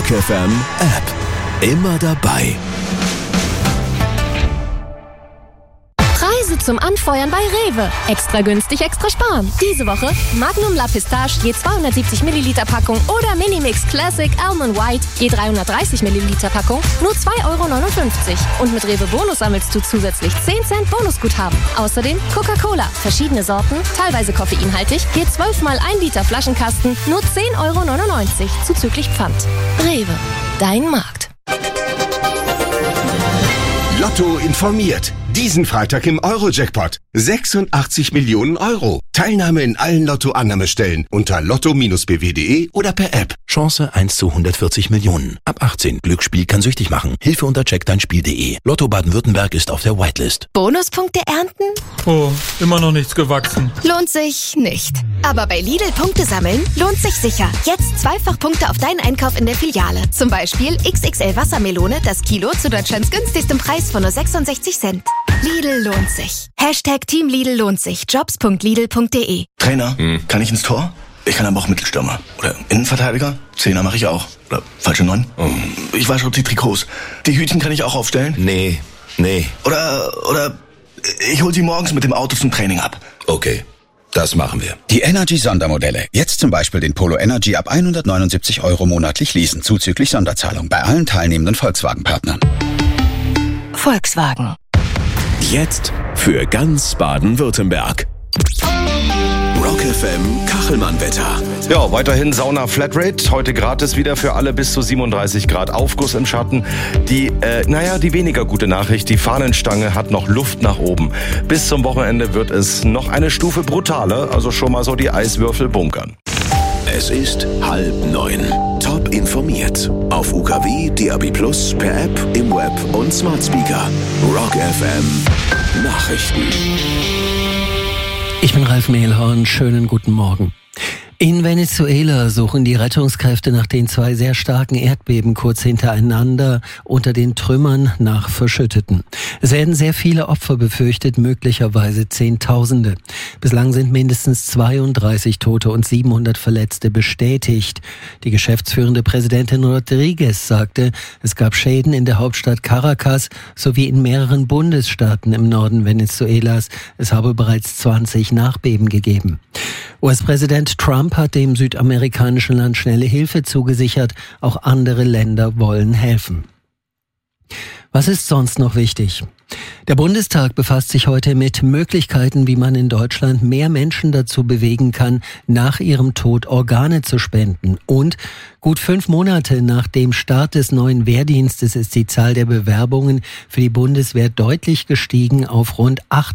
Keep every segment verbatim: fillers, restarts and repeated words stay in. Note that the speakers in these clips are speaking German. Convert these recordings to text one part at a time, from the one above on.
Rock F M App. Immer dabei. Preise zum Anfeuern bei Rewe. Extra günstig, extra sparen. Diese Woche Magnum La Pistache je zweihundertsiebzig Milliliter Packung oder Minimix Classic Almond White je dreihundertdreißig Milliliter Packung nur zwei Euro neunundfünfzig. Und mit Rewe Bonus sammelst du zusätzlich zehn Cent Bonusguthaben. Außerdem Coca-Cola, verschiedene Sorten, teilweise koffeinhaltig, je zwölf mal ein Liter Flaschenkasten nur zehn Euro neunundneunzig zuzüglich Pfand. Rewe, dein Markt. Lotto informiert. Diesen Freitag im Euro-Jackpot. sechsundachtzig Millionen Euro. Teilnahme in allen Lotto-Annahmestellen unter lotto Bindestrich b w punkt de oder per App. Chance eins zu hundertvierzig Millionen. Ab achtzehn. Glücksspiel kann süchtig machen. Hilfe unter check dein spiel punkt de. Lotto Baden-Württemberg ist auf der Whitelist. Bonuspunkte ernten? Oh, immer noch nichts gewachsen. Lohnt sich nicht. Aber bei Lidl Punkte sammeln lohnt sich sicher. Jetzt zweifach Punkte auf deinen Einkauf in der Filiale. Zum Beispiel X X L Wassermelone, das Kilo zu Deutschlands günstigstem Preis von nur sechsundsechzig Cent. Lidl lohnt sich. Hashtag Team Lidl lohnt sich. jobs punkt lidl punkt de. Trainer, hm. kann ich ins Tor? Ich kann aber auch Mittelstürmer. Oder Innenverteidiger? Zehner mache ich auch. Oder falsche Neun? Oh. Ich wasche auch die Trikots. Die Hütchen kann ich auch aufstellen? Nee, nee. Oder, oder ich hol sie morgens mit dem Auto zum Training ab. Okay, das machen wir. Die Energy-Sondermodelle. Jetzt zum Beispiel den Polo Energy ab hundertneunundsiebzig Euro monatlich leasen, zuzüglich Sonderzahlung bei allen teilnehmenden Volkswagen-Partnern. Volkswagen. Jetzt für ganz Baden-Württemberg. Rock F M Kachelmann-Wetter. Ja, weiterhin Sauna Flatrate. Heute gratis wieder für alle bis zu siebenunddreißig Grad Aufguss im Schatten. Die, äh, naja, die weniger gute Nachricht, die Fahnenstange hat noch Luft nach oben. Bis zum Wochenende wird es noch eine Stufe brutaler, also schon mal so die Eiswürfel bunkern. Es ist halb neun. Top informiert. Auf U K W, D A B plus, per App, im Web und Smart Speaker. Rock F M Nachrichten. Ich bin Ralf Mehlhorn. Schönen guten Morgen. In Venezuela suchen die Rettungskräfte nach den zwei sehr starken Erdbeben kurz hintereinander unter den Trümmern nach Verschütteten. Es werden sehr viele Opfer befürchtet, möglicherweise Zehntausende. Bislang sind mindestens zweiunddreißig Tote und siebenhundert Verletzte bestätigt. Die geschäftsführende Präsidentin Rodriguez sagte, es gab Schäden in der Hauptstadt Caracas sowie in mehreren Bundesstaaten im Norden Venezuelas. Es habe bereits zwanzig Nachbeben gegeben. U S-Präsident Trump hat dem südamerikanischen Land schnelle Hilfe zugesichert. Auch andere Länder wollen helfen. Was ist sonst noch wichtig? Der Bundestag befasst sich heute mit Möglichkeiten, wie man in Deutschland mehr Menschen dazu bewegen kann, nach ihrem Tod Organe zu spenden. Und gut fünf Monate nach dem Start des neuen Wehrdienstes ist die Zahl der Bewerbungen für die Bundeswehr deutlich gestiegen auf rund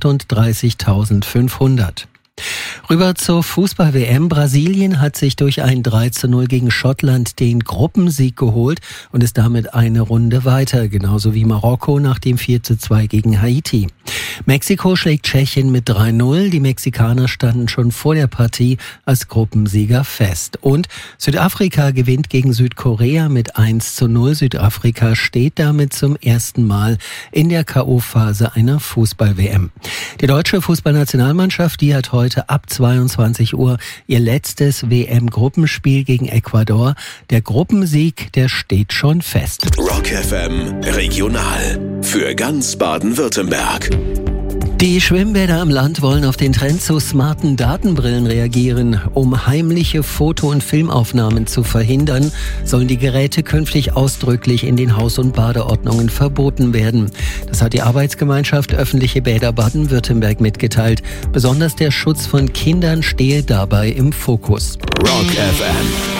achtunddreißigtausendfünfhundert. Rüber zur Fußball-W M. Brasilien hat sich durch ein drei zu null gegen Schottland den Gruppensieg geholt und ist damit eine Runde weiter, genauso wie Marokko nach dem vier zu zwei gegen Haiti. Mexiko schlägt Tschechien mit drei null. Die Mexikaner standen schon vor der Partie als Gruppensieger fest. Und Südafrika gewinnt gegen Südkorea mit eins zu null. Südafrika steht damit zum ersten Mal in der K O-Phase einer Fußball-W M. Die deutsche Fußballnationalmannschaft, die hat heute ab zweiundzwanzig Uhr ihr letztes W M-Gruppenspiel gegen Ecuador. Der Gruppensieg, der steht schon fest. Rock F M Regional für ganz Baden-Württemberg. Die Schwimmbäder am Land wollen auf den Trend zu smarten Datenbrillen reagieren. Um heimliche Foto- und Filmaufnahmen zu verhindern, sollen die Geräte künftig ausdrücklich in den Haus- und Badeordnungen verboten werden. Das hat die Arbeitsgemeinschaft Öffentliche Bäder Baden-Württemberg mitgeteilt. Besonders der Schutz von Kindern stehe dabei im Fokus. Rock F M